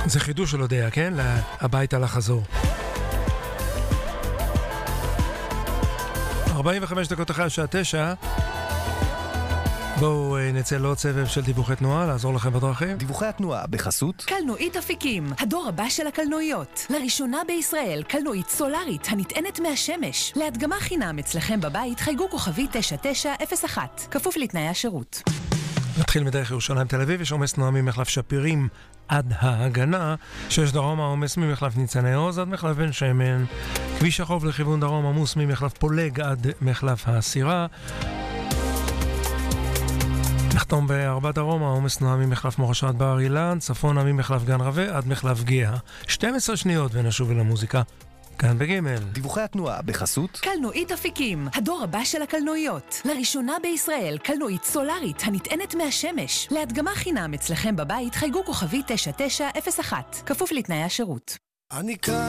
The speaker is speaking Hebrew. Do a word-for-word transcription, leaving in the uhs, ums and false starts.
זה חידוש של הודעה, כן? הביתה לחזור. ארבעים וחמש דקות אחרי השעה תשע. בואו נצא לעוד סבב של דיווחי תנועה, לעזור לכם בדרכים. דיווחי התנועה בחסות קלנועית אפיקים, הדור הבא של הקלנועיות. לראשונה בישראל, קלנועית סולארית הנטענת מהשמש. להדגמה חינם אצלכם בבית, חייגו כוכבי תשע תשע אפס אחת, כפוף לתנאי השירות. נתחיל מדרך ירושלים תל אביב, יש עומס תנועה ממחלף שפירים עד ההגנה, שיש דרום העומס ממחלף ניצני עוז עד מחלף בן שמן, כביש החוף לכיוון דרום עמוס ממחלף פולג עד מחלף הסירה. נחתום בארבע דרום, העומס תנועה ממחלף מורשה עד בר אילן, צפונה ממחלף גן רווה עד מחלף גאה. שתים עשרה שניות ונשוב אל המוזיקה. כאן בגימל. דיווחי התנועה בחסות קלנועית אפיקים, הדור הבא של הקלנועיות. לראשונה בישראל, קלנועית סולארית הנטענת מהשמש. להדגמה חינם אצלכם בבית, חייגו כוכבי תשע תשע אפס אחת, כפוף לתנאי השירות. אני כאן